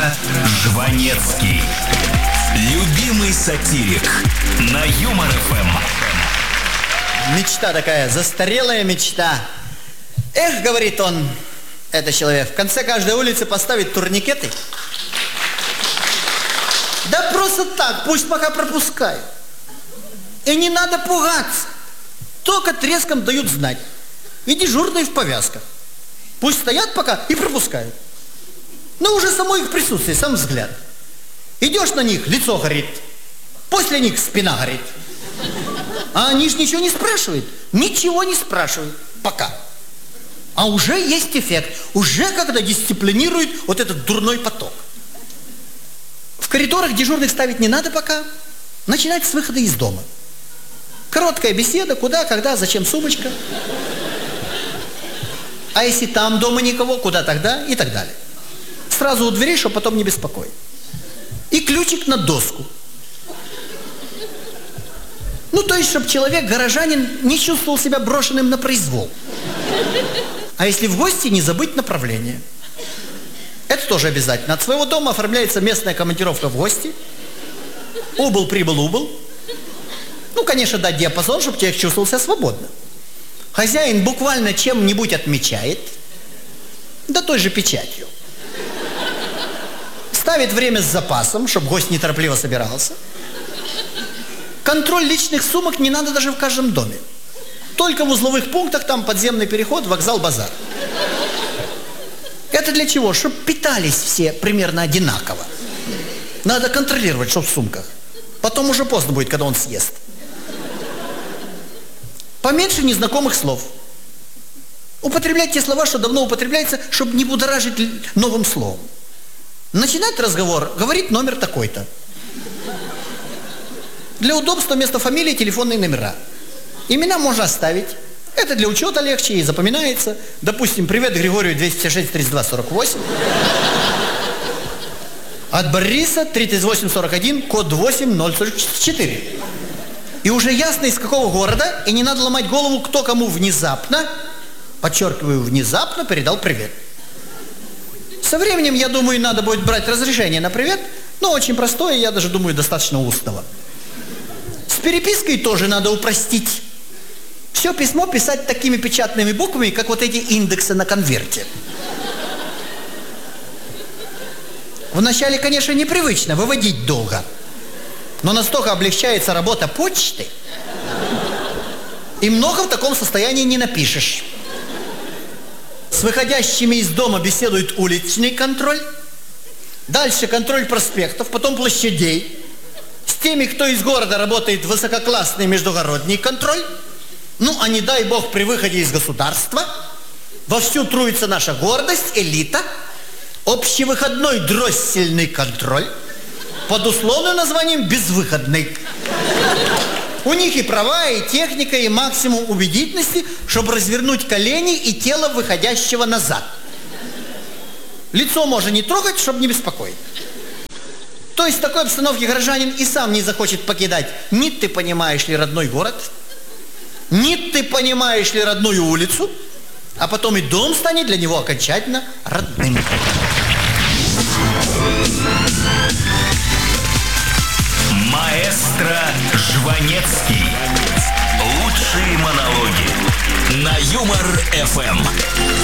Маэстро Жванецкий. Любимый сатирик на Юмор ФМ. Мечта такая, застарелая мечта. Эх, говорит он, это человек, в конце каждой улицы поставить турникеты. Да просто так, пусть пока пропускают. И не надо пугаться. Только треском дают знать. И дежурные в повязках. Пусть стоят пока и пропускают. Но уже само их присутствие, сам взгляд. Идешь на них, лицо горит. После них спина горит. А они же ничего не спрашивают. Ничего не спрашивают. Пока. А уже есть эффект. Уже когда дисциплинирует вот этот дурной поток. В коридорах дежурных ставить не надо пока. Начинать с выхода из дома. Короткая беседа, куда, когда, зачем сумочка. А если там дома никого, куда тогда и так далее. Сразу у дверей, чтобы потом не беспокоить. И ключик на доску. Ну, то есть, чтобы человек, горожанин, не чувствовал себя брошенным на произвол. А если в гости, не забыть направление. Это тоже обязательно. От своего дома оформляется местная командировка в гости. Убыл, прибыл, убыл. Ну, конечно, дать диапазон, чтобы человек чувствовал себя свободно. Хозяин буквально чем-нибудь отмечает. Да той же печатью. Ставит время с запасом, чтобы гость неторопливо собирался. Контроль личных сумок не надо даже в каждом доме. Только в узловых пунктах, там подземный переход, вокзал, базар. Это для чего? Чтобы питались все примерно одинаково. Надо контролировать, что в сумках. Потом уже поздно будет, когда он съест. Поменьше незнакомых слов. Употреблять те слова, что давно употребляются, чтобы не будоражить новым словом. Начинать разговор, говорит номер такой-то. Для удобства вместо фамилии телефонные номера. Имена можно оставить. Это для учета легче и запоминается. Допустим, привет Григорию 256-32-48. От Бориса 38-41, код 8044. И уже ясно, из какого города, и не надо ломать голову, кто кому внезапно, подчеркиваю, внезапно передал привет. Со временем, я думаю, надо будет брать разрешение на привет, но очень простое, я даже думаю, достаточно устного. С перепиской тоже надо упростить. Все письмо писать такими печатными буквами, как вот эти индексы на конверте. Вначале, конечно, непривычно, выводить долго. Но настолько облегчается работа почты, и много в таком состоянии не напишешь. С выходящими из дома беседует уличный контроль. Дальше контроль проспектов, потом площадей. С теми, кто из города работает, высококлассный междугородний контроль. Ну, а не дай бог при выходе из государства вовсю труится наша гордость, элита. Общевыходной дроссельный контроль. Под условным названием безвыходный. У них и права, и техника, и максимум убедительности, чтобы развернуть колени и тело выходящего назад. Лицо можно не трогать, чтобы не беспокоить. То есть в такой обстановке горожанин и сам не захочет покидать ни ты понимаешь ли родной город, ни ты понимаешь ли родную улицу, а потом и дом станет для него окончательно родным. Маэстро Жванецкий. Лучшие монологи на Юмор ФМ.